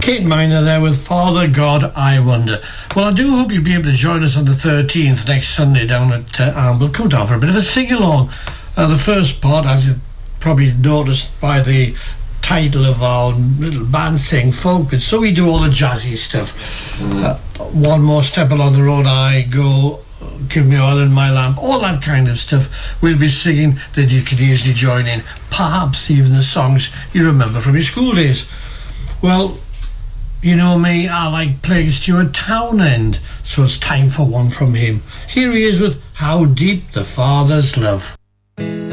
Kate Miner there with Father God, I Wonder. Well, I do hope you'll be able to join us on the 13th, next Sunday, down at Amble. Come down for a bit of a sing-along. The first part, as you probably noticed by the title of our little band, Sing Folk, but so we do all the jazzy stuff. One More Step Along the Road I Go, Give Me Oil in My Lamp, all that kind of stuff we'll be singing that you could easily join in. Perhaps even the songs you remember from your school days. Well, you know me, I like playing Stuart Townend, so it's time for one from him. Here he is with How Deep the Father's Love.